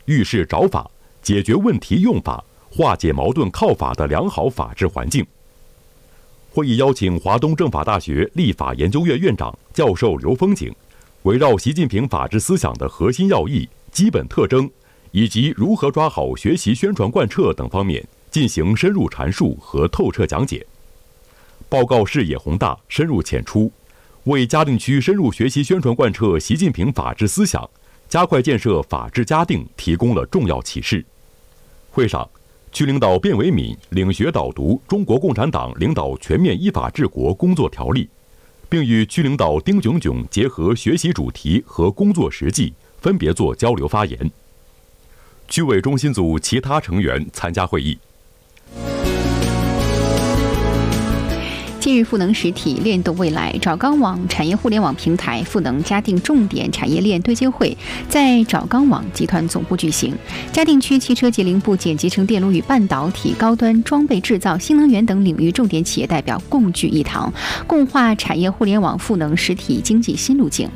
遇事找法、解决问题用法、化解矛盾靠法的良好法治环境。会议邀请华东政法大学立法研究院院长、教授刘风景，围绕习近平法治思想的核心要义、基本特征以及如何抓好学习宣传贯彻等方面进行深入阐述和透彻讲解。报告视野宏大、深入浅出，为嘉定区深入学习宣传贯彻习近平法治思想、加快建设法治嘉定提供了重要启示。会上，区领导卞维敏领学导读《中国共产党领导全面依法治国工作条例》，并与区领导丁炯炯结合学习主题和工作实际，分别作交流发言。区委中心组其他成员参加会议。 近日，赋能实体链动未来沼钢网产业互联网平台赋能嘉定重点产业链对接会在沼钢网集团总部举行。嘉定区汽车节零部件、集成电路与半导体、高端装备制造、新能源等领域重点企业代表共聚一堂，共话产业互联网赋能实体经济新路径。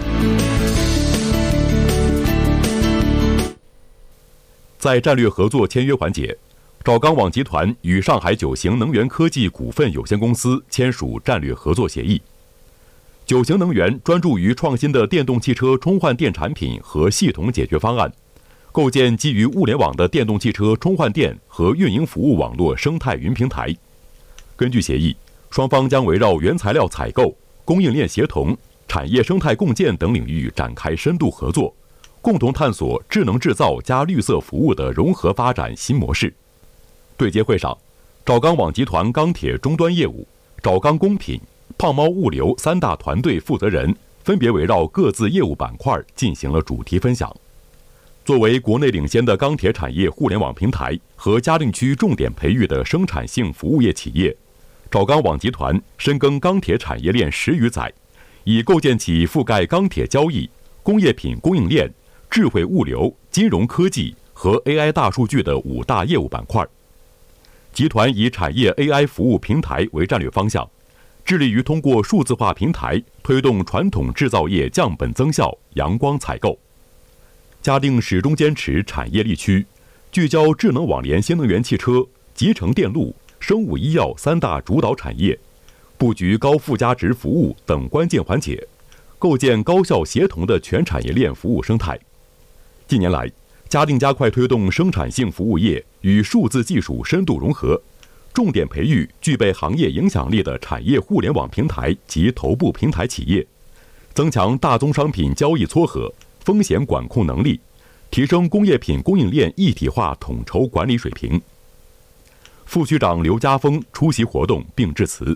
在战略合作签约环节，沼钢网集团与上海九行能源科技股份有限公司签署战略合作协议。九行能源专注于创新的电动汽车充换电产品和系统解决方案，构建基于物联网的电动汽车充换电和运营服务网络生态云平台。根据协议，双方将围绕原材料采购、供应链协同、产业生态共建等领域展开深度合作，共同探索智能制造加绿色服务的融合发展新模式。对接会上，沼钢网集团钢铁终端业务、沼钢工品、胖猫物流三大团队负责人分别围绕各自业务板块进行了主题分享。作为国内领先的钢铁产业互联网平台和嘉定区重点培育的生产性服务业企业，沼钢网集团深耕钢铁产业链10余载，已构建起覆盖钢铁交易、工业品供应链、智慧物流、金融科技和 AI 大数据的5大业务板块。集团以产业 AI 服务平台为战略方向，致力于通过数字化平台推动传统制造业降本增效、阳光采购。嘉定始终坚持产业力区，聚焦智能网联新能源汽车、集成电路、生物医药3大主导产业，布局高附加值服务等关键环节，构建高效协同的全产业链服务生态。近年来，嘉定加快推动生产性服务业与数字技术深度融合，重点培育具备行业影响力的产业互联网平台及头部平台企业，增强大宗商品交易撮合、风险管控能力，提升工业品供应链一体化统筹管理水平。副区长刘家峰出席活动并致辞。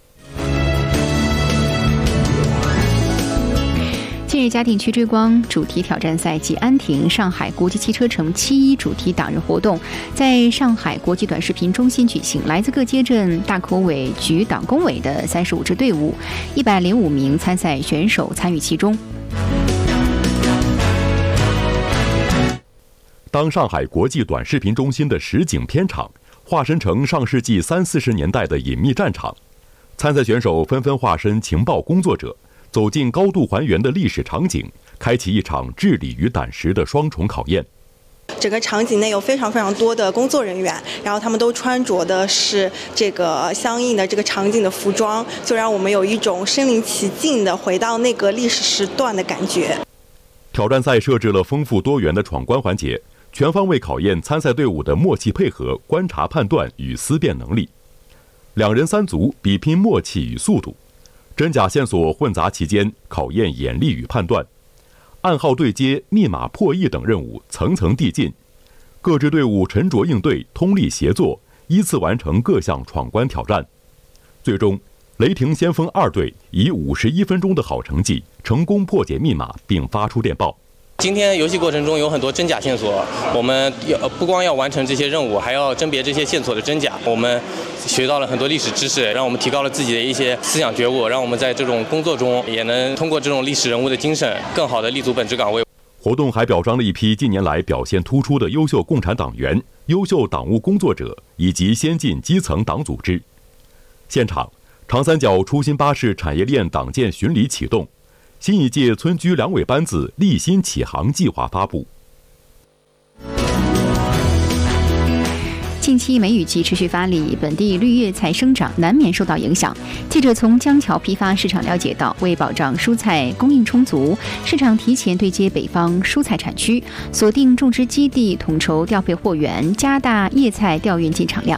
近日，嘉定区追光主题挑战赛暨安亭上海国际汽车城7.1主题党日活动在上海国际短视频中心举行。来自各街镇大口委局党工委的35支队伍，105名参赛选手参与其中。 当上海国际短视频中心的实景片场化身成上世纪30、40年代的隐秘战场，参赛选手纷纷化身情报工作者，走进高度还原的历史场景，开启一场智力与胆识的双重考验。 整个场景内有非常多的工作人员，然后他们都穿着的是这个相应的这个场景的服装，就让我们有一种身临其境的回到那个历史时段的感觉。 挑战赛设置了丰富多元的闯关环节，全方位考验参赛队伍的默契配合、观察判断与思辨能力。2人3组比拼默契与速度，真假线索混杂其间，考验眼力与判断。暗号对接、密码破译等任务层层递进，各支队伍沉着应对，通力协作，依次完成各项闯关挑战。最终，雷霆先锋2队以51分钟的好成绩，成功破解密码并发出电报。 今天游戏过程中有很多真假线索，我们不光要完成这些任务，还要甄别这些线索的真假。我们学到了很多历史知识，让我们提高了自己的一些思想觉悟，让我们在这种工作中也能通过这种历史人物的精神，更好地立足本职岗位。 活动还表彰了一批近年来表现突出的优秀共产党员、优秀党务工作者以及先进基层党组织。现场，长三角出新巴士产业链党建巡礼启动，新一届村居两委班子立新启航计划发布。 近期梅雨季持续发力，本地绿叶菜生长难免受到影响。记者从江桥批发市场了解到，为保障蔬菜供应充足，市场提前对接北方蔬菜产区，锁定种植基地，统筹调配货源，加大叶菜调运进场量。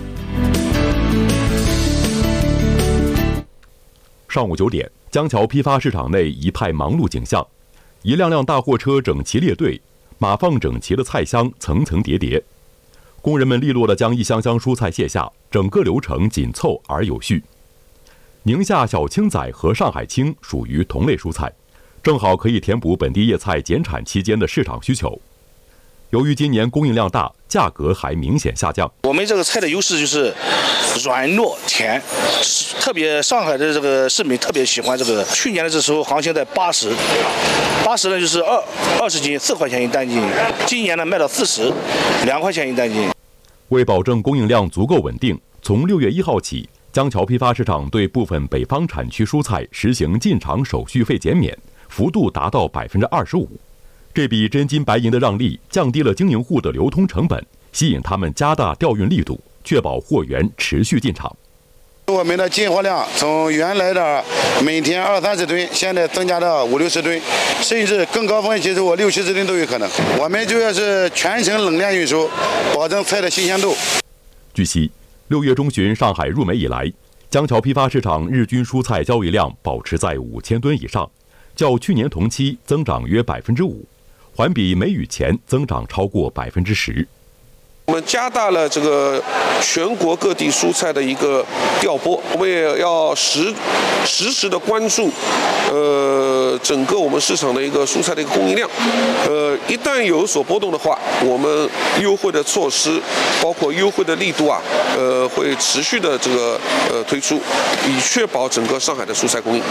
上午9点，江桥批发市场内一派忙碌景象，一辆辆大货车整齐列队，码放整齐的菜箱层层叠叠，工人们利落地将一箱箱蔬菜卸下，整个流程紧凑而有序。宁夏小青仔和上海青属于同类蔬菜，正好可以填补本地叶菜减产期间的市场需求。由于今年供应量大，价格还明显下降。 我们这个菜的优势就是软糯甜，特别上海的这个市民特别喜欢这个。去年的这时候行情在80呢就是20斤4块钱一担斤，今年呢卖到40，2块钱一担斤。 为保证供应量足够稳定，从6月1号起，江桥批发市场对部分北方产区蔬菜实行进场手续费减免，幅度达到25%。这笔真金白银的让利，降低了经营户的流通成本，吸引他们加大调运力度，确保货源持续进场。 我们的进货量从原来的每天20-30吨，现在增加到50-60吨，甚至更高峰期我60-70吨都有可能。我们主要是全程冷链运输，保证菜的新鲜度。 据悉，6月中旬上海入梅以来，江桥批发市场日均蔬菜交易量保持在5000吨以上，较去年同期增长约5%，环比梅雨前增长超过10%。 我们加大了这个全国各地蔬菜的一个调拨，我们也要实时的关注，整个我们市场的一个蔬菜的一个供应量，一旦有所波动的话，我们优惠的措施，包括优惠的力度啊，会持续的这个推出，以确保整个上海的蔬菜供应。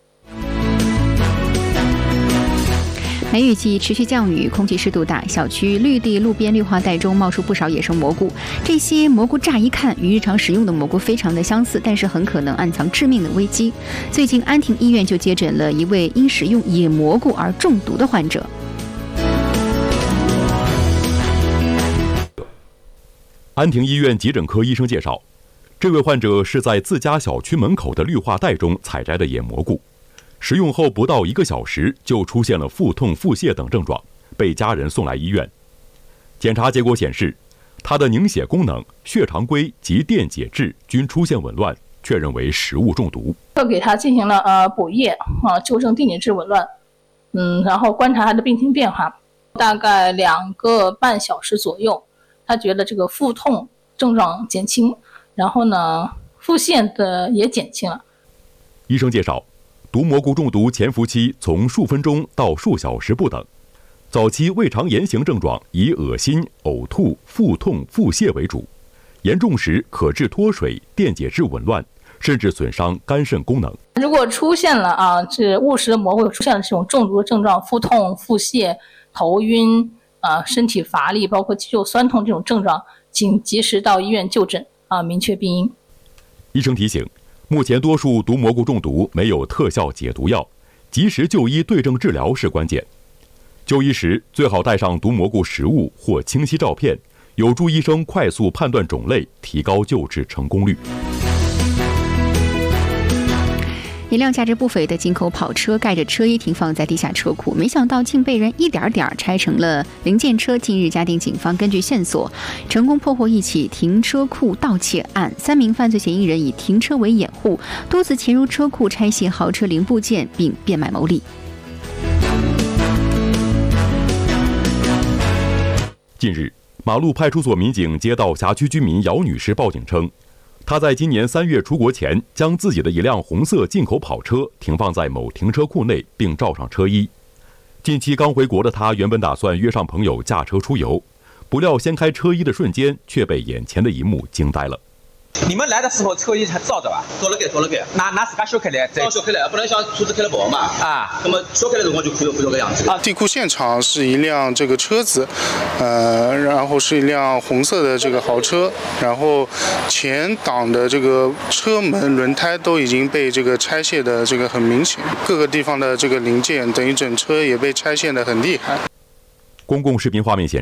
梅雨季持续降雨，空气湿度大，小区绿地、路边绿化带中冒出不少野生蘑菇。这些蘑菇乍一看与日常食用的蘑菇非常的相似，但是很可能暗藏致命的危机。最近安亭医院就接诊了一位因食用野蘑菇而中毒的患者。 安亭医院急诊科医生介绍，这位患者是在自家小区门口的绿化带中采摘的野蘑菇。食用后不到1个小时，就出现了腹痛、腹泻等症状，被家人送来医院。检查结果显示，他的凝血功能、血常规及电解质均出现紊乱，确认为食物中毒。 又给他进行了补液纠正电解质紊乱，然后观察他的病情变化，大概2个半小时左右，他觉得这个腹痛症状减轻，然后呢腹泻的也减轻了。 医生介绍，毒蘑菇中毒潜伏期从数分钟到数小时不等，早期胃肠炎型症状以恶心、呕吐、腹痛、腹泻为主，严重时可致脱水、电解质紊乱，甚至损伤肝肾功能。 如果出现了这误食的蘑菇出现了这种中毒的症状，腹痛、腹泻、头晕身体乏力，包括肌肉酸痛这种症状，请及时到医院就诊明确病因。 医生提醒，目前多数毒蘑菇中毒没有特效解毒药，及时就医对症治疗是关键。就医时最好带上毒蘑菇实物或清晰照片，有助医生快速判断种类，提高救治成功率。 一辆价值不菲的进口跑车盖着车衣停放在地下车库，没想到竟被人一点点拆成了零件车。近日，嘉定警方根据线索，成功破获一起停车库盗窃案，3名犯罪嫌疑人以停车为掩护，多次潜入车库拆卸豪车零部件，并变卖牟利。 近日，马路派出所民警接到辖区居民姚女士报警称，她在今年3月出国前，将自己的一辆红色进口跑车停放在某停车库内，并罩上车衣。近期刚回国的她原本打算约上朋友驾车出游，不料掀开车衣的瞬间，却被眼前的一幕惊呆了。 你们来的时候车衣还罩着吧？罩了盖。拿自家小开来，小开来，不能像车子开了跑嘛。那么小开来的话就会这个样子。 地库现场是一辆这个车子，然后是一辆红色的这个豪车，然后前挡的这个车门轮胎都已经被这个拆卸的这个很明显，各个地方的这个零件等于整车也被拆卸的很厉害。 公共视频画面显示。